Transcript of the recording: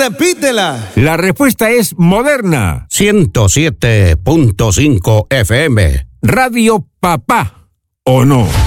repítela. La respuesta es Moderna. 107.5 FM. Radio Papá, ¿o no?